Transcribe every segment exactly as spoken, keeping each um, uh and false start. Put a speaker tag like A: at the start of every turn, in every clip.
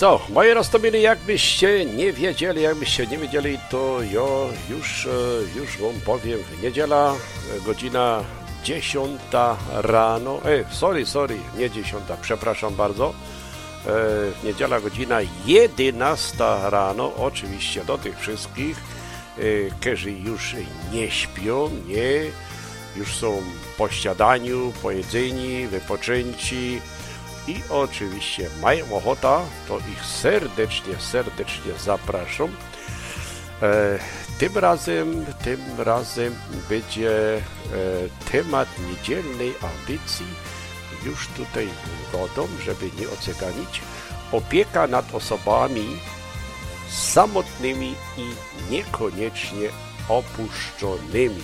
A: Co, moi roztomieni, jakbyście nie wiedzieli, jakbyście nie wiedzieli, to ja już, już wam powiem, niedziela, godzina dziesiąta rano, e, sorry, sorry, nie dziesiąta, przepraszam bardzo, e, niedziela godzina jedenasta rano, oczywiście do tych wszystkich, e, którzy już nie śpią, nie, już są po śniadaniu, pojedzeni, wypoczęci, i oczywiście mają ochotę, to ich serdecznie, serdecznie zapraszam. E, tym razem, tym razem będzie e, temat niedzielnej audycji. Już tutaj godą, żeby nie oceganić. Opieka nad osobami samotnymi i niekoniecznie opuszczonymi.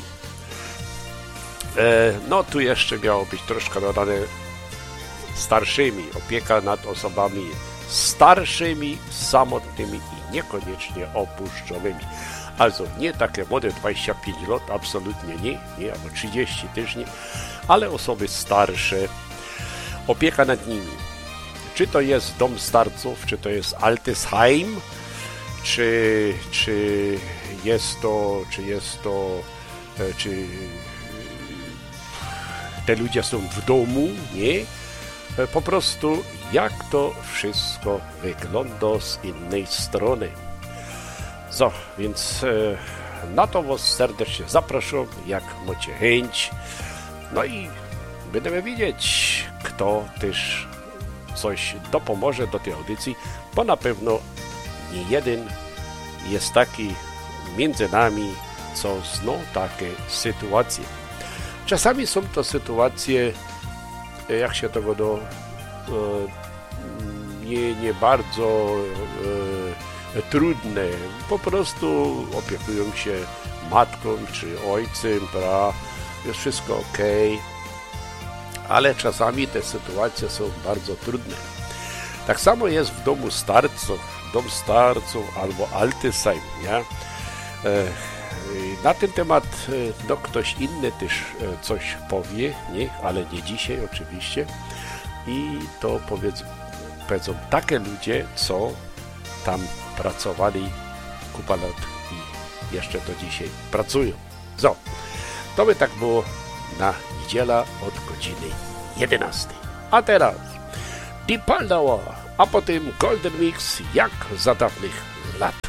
A: E, no tu jeszcze miało być troszkę dodane starszymi, opieka nad osobami starszymi, samotnymi i niekoniecznie opuszczonymi. Also nie takie młode dwadzieścia pięć lat, absolutnie nie, nie, albo trzydzieści też nie, ale osoby starsze, opieka nad nimi. Czy to jest dom starców, czy to jest Altersheim, czy, czy jest to, czy jest to, czy te ludzie są w domu, nie? Po prostu jak to wszystko wygląda z innej strony. So, więc e, na to was serdecznie zapraszam, jak macie chęć. No i będziemy widzieć, kto też coś dopomoże do tej audycji, bo na pewno nie jeden jest taki między nami, co zna takie sytuacje. Czasami są to sytuacje, jak się tego do nie, nie bardzo e, trudne, po prostu opiekują się matką czy ojcem, pra, jest wszystko ok, ale czasami te sytuacje są bardzo trudne. Tak samo jest w domu starców, dom starców albo Altersheim, nie? E, Na ten temat no, ktoś inny też coś powie, nie? Ale nie dzisiaj oczywiście. I to powiedzą, powiedzą takie ludzie, co tam pracowali kupa lat i jeszcze do dzisiaj pracują. So, to by tak było na niedziela od godziny jedenastej. A teraz Deep Paldała, a potem Golden Mix jak za dawnych lat.